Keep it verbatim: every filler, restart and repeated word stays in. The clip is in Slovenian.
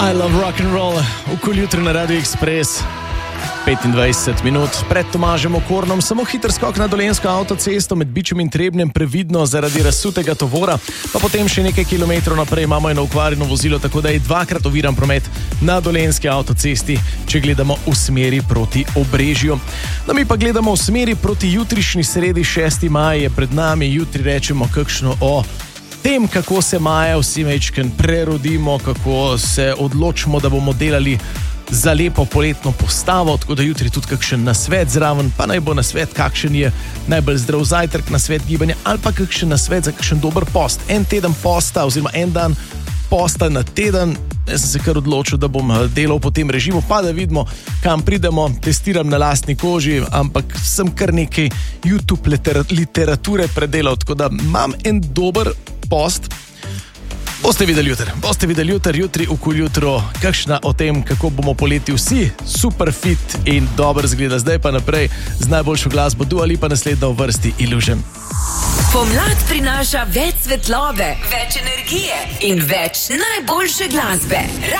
I love rock and roll, okoli jutri na Radio Express. petindvajset minut pred Tomažem Okornom, samo hiter skok na Dolenjsko avtocesto med Bičem in Trebnjem, previdno zaradi razsutega tovora, pa potem še nekaj kilometrov naprej imamo eno okvarjeno vozilo, tako da je dvakrat oviran promet na Dolenjski avtocesti, če gledamo v smeri proti Obrežju. No, mi pa gledamo v smeri proti jutrišnji sredi, šesti maj je pred nami, jutri rečemo kakšno o tem, kako se maja vsi mečken prerodimo, kako se odločimo, da bomo delali za lepo poletno postavo, tako da jutri tudi kakšen nasvet zraven, pa naj bo nasvet, kakšen je najbolj zdrav zajtrk, nasvet gibanja ali pa kakšen nasvet za kakšen dober post. En teden posta oziroma en dan posta na teden, jaz sem se kar odločil, da bom delal po tem režimu, pa da vidimo, kam pridemo, testiram na lastni koži, ampak sem kar nekaj YouTube literature predelal, tako da imam en dober post. Boste videli jutri, boste videli jutri, jutri okoli jutro, kakšna o tem, kako bomo poleti vsi super fit in dobro zgleda. Zdaj pa naprej z najboljšo glasbo Dua Lipa, naslednja v vrsti Illusion. Pomlad prinaša več svetlobe, več energije in več najboljše glasbe.